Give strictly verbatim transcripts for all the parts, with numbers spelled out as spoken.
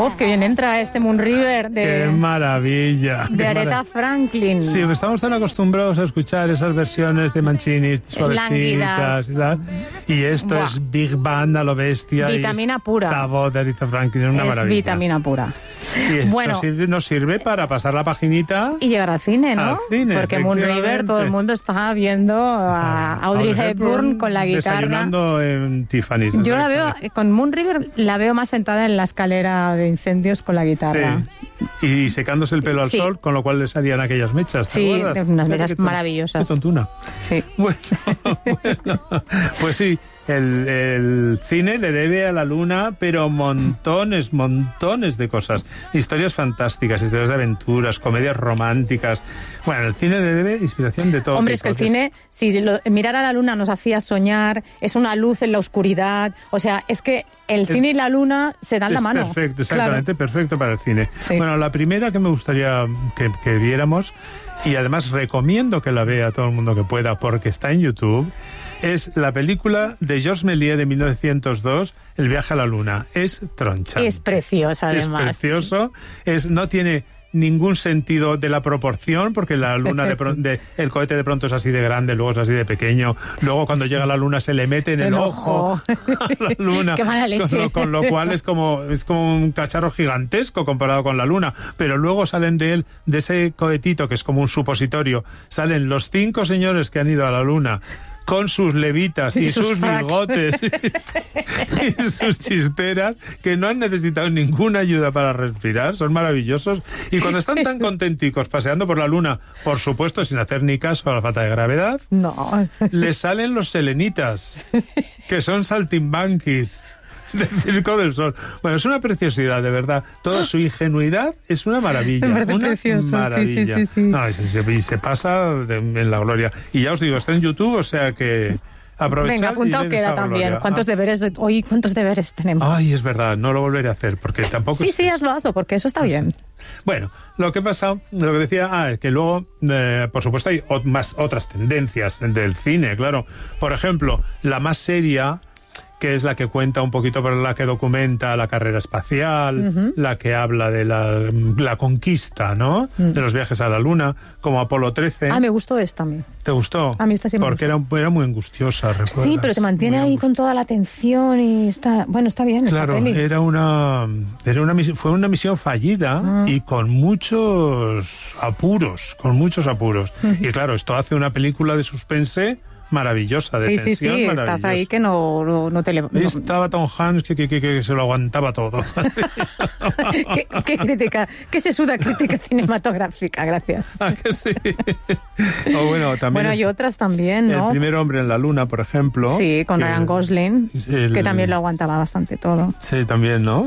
voz, que bien entra este Moon River de... ¡Qué maravilla! De qué Aretha marav- Franklin. Sí, estamos tan acostumbrados a escuchar esas versiones de Mancini suavecitas Lánguidas. y tal. Y esto Buah. es Big Band a lo bestia. Vitamina y pura. esta voz de Aretha Franklin es una es maravilla. vitamina pura. Y esto Bueno. sirve- nos sirve para pasar la paginita. Y llegar al cine, ¿no? Al cine, Porque Moon River, efectivamente. todo el mundo está viendo a Audrey Hepburn con la guitarra. Desayunando en Tiffany's. Yo la veo, con Moon River, la veo más sentada en la escalera de incendios con la guitarra. Sí. Y secándose el pelo al Sí. sol, con lo cual le salían aquellas mechas. ¿te Sí, acuerdas? de unas Mira mechas qué ton- maravillosas. Qué tontuna. Sí. Bueno, bueno, pues sí, el, el cine le debe a la luna, pero montones, montones de cosas. Historias fantásticas, historias de aventuras, comedias románticas. Bueno, el cine le debe inspiración de todo Hombre, tipo. es que el cine, si lo- mirar a la luna nos hacía soñar, es una luz en la oscuridad. O sea, es que el Es- cine y la luna se dan Es la mano. perfecto, exactamente, perfecto para el cine. Sí. Bueno, la primera que me gustaría que, que viéramos, y además recomiendo que la vea todo el mundo que pueda porque está en YouTube, es la película de Georges Méliès de mil novecientos dos, El viaje a la luna. Es troncha. Es preciosa, además. Es precioso, es, no tiene ningún sentido de la proporción, porque la luna de, pro- de el cohete de pronto es así de grande, luego es así de pequeño, luego cuando llega la luna se le mete en el, El ojo, ojo. a la luna. Qué mala leche. Con lo, con lo cual es como es como un cacharro gigantesco comparado con la luna, pero luego salen de él, de ese cohetito que es como un supositorio, salen los cinco señores que han ido a la luna con sus levitas y, Y sus sus frac. bigotes y sus chisteras, que no han necesitado ninguna ayuda para respirar, son maravillosos. Y cuando están tan contenticos paseando por la luna, por supuesto sin hacer ni caso a la falta de gravedad, No. les salen los selenitas, que son saltimbanquis del Circo del Sol. Bueno, es una preciosidad, de verdad. Toda su ingenuidad es una maravilla. Me parece una precioso, sí, maravilla. sí, sí, sí. No, y se, se- y se pasa de- en la gloria. Y ya os digo, está en YouTube, o sea que aprovechad. Venga, apuntado y veis queda esa también. gloria. ¿Cuántos Ah. deberes hoy cuántos deberes tenemos? Ay, es verdad, no lo volveré a hacer, porque tampoco... sí, es- sí, hazlo, hazlo, porque eso está bien. Bueno, lo que pasa, lo que decía, ah, es que luego, eh, por supuesto, hay ot- más otras tendencias del cine, claro. Por ejemplo, la más seria, que es la que cuenta un poquito, por la que documenta la carrera espacial, Ujú. la que habla de la, la conquista, ¿no? Mm. De los viajes a la Luna, como Apolo trece. Ah, me gustó esta a mí. ¿Te gustó? A mí esta sí me Porque era, un- era muy angustiosa, ¿recuerdas? Sí, pero te mantiene Muy ahí angustiosa. con toda la atención y está... Bueno, está bien esta Claro, peli. era una, era una misión, fue una misión fallida Ah. y con muchos apuros, con muchos apuros. Y claro, esto hace una película de suspense maravillosa, de Sí, sí, tensión sí, estás maravillosa. ahí que no, no, no te... le- no- Estaba Tom Hanks que, que, que, que se lo aguantaba todo. ¿Qué, qué crítica? ¿Qué se suda crítica cinematográfica? Gracias. ¿A que sí? O bueno, también Bueno, es- hay otras también, ¿no? El primer hombre en la luna, por ejemplo. Sí, con que- Ryan Gosling, el- que también lo aguantaba bastante todo. Sí, también, ¿no?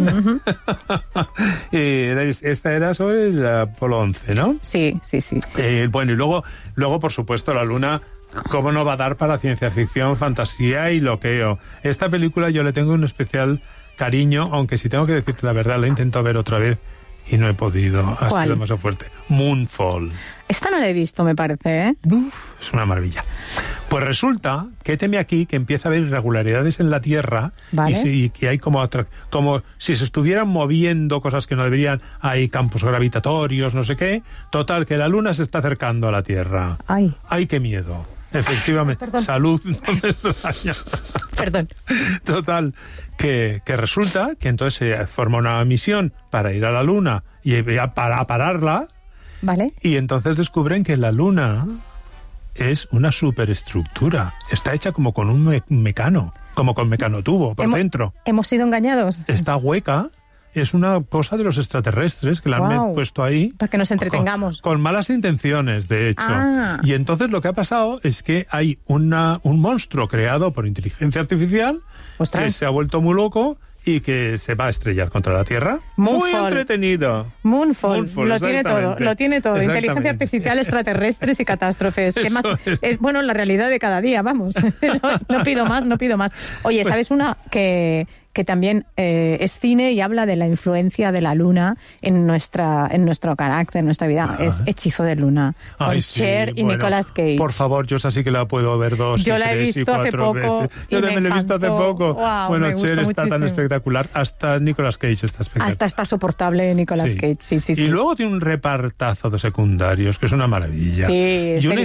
Y era- esta era sobre el Apolo once, ¿no? Sí, sí, sí. Eh, bueno, y luego, luego, por supuesto, la luna, ¿cómo no va a dar para ciencia ficción, fantasía y loqueo? Esta película yo le tengo un especial cariño, aunque si tengo que decirte la verdad, la intento ver otra vez y no he podido. Ha ¿Cuál? sido demasiado fuerte. Moonfall. Esta no la he visto, me parece, ¿eh? Uf, es una maravilla. Pues resulta que teme aquí que empieza a haber irregularidades en la Tierra Vale. y, si, y que hay como, atra- como si se estuvieran moviendo cosas que no deberían, hay campos gravitatorios, no sé qué. Total, que la Luna se está acercando a la Tierra. Ay, ¡Ay, qué miedo! Efectivamente. Perdón. Salud. No me extraña. perdón. Total, que, que resulta que entonces se forma una misión para ir a la Luna y a- para a pararla. ¿Vale? Y entonces descubren que la Luna es una superestructura. Está hecha como con un me- mecano, como con mecanotubo por Hemo- dentro. ¿Hemos sido engañados? Está hueca. Es una cosa de los extraterrestres que la han Guau. met- puesto ahí. Para que nos entretengamos. Con, con malas intenciones, de hecho. Ah. Y entonces lo que ha pasado es que hay una, un monstruo creado por inteligencia artificial Ostras. que se ha vuelto muy loco y que se va a estrellar contra la Tierra. Muy Moonfall. entretenido. Moonfall, Moonfall, lo tiene todo, exactamente. lo tiene todo. Inteligencia Exactamente. artificial, extraterrestres y catástrofes. ¿Qué Eso más? es. Es, bueno, la realidad de cada día, vamos. no, no pido más, no pido más. Oye, ¿sabes una que, que también eh, es cine y habla de la influencia de la luna en nuestra en nuestro carácter, en nuestra vida. Ah. Es Hechizo de Luna, con Ay, sí, Cher y bueno, Nicolas Cage. Por favor, yo esa sí que la puedo ver dos yo y la he tres visto y cuatro hace poco veces. Yo también la he visto hace poco. Wow, bueno, Cher está muchísimo. tan espectacular. Hasta Nicolas Cage está espectacular. Hasta está soportable Nicolas sí. Cage, sí, sí, sí. Y luego tiene un repartazo de secundarios, que es una maravilla. Sí, y una que